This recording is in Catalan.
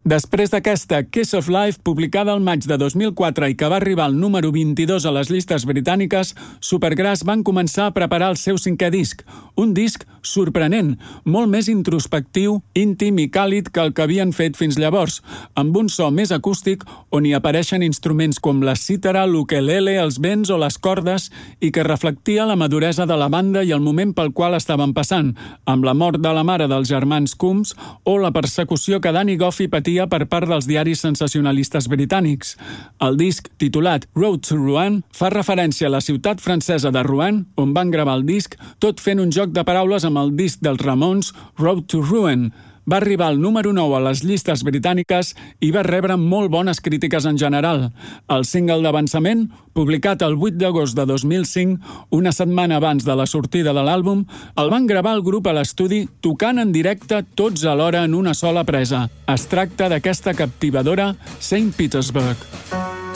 Després d'aquesta Kiss of Life, publicada al maig de 2004 i que va arribar al número 22 a les llistes britàniques, Supergrass van començar a preparar el seu 5è disc. Un disc sorprenent, molt més introspectiu, íntim i càlid que el que havien fet fins llavors, amb un so més acústic on hi apareixen instruments com la cítara, l'ukelele, els vents o les cordes i que reflectia la maduresa de la banda i el moment pel qual estaven passant, amb la mort de la mare dels germans Coombs o la persecució que Danny Goffey patia per part dels diaris sensacionalistes britànics. El disc, titulat Road to Rouen, fa referència a la ciutat francesa de Rouen, on van gravar el disc, tot fent un joc de paraules amb el disc dels Ramones, Road to Rouen. Va arribar al número 9 a les llistes britàniques i va rebre molt bones crítiques en general. El single d'avançament, publicat el 8 d'agost de 2005, una setmana abans de la sortida de l'àlbum, el van gravar el grup a l'estudi tocant en directe tots alhora en una sola presa. Es tracta d'aquesta captivadora Saint Petersburg.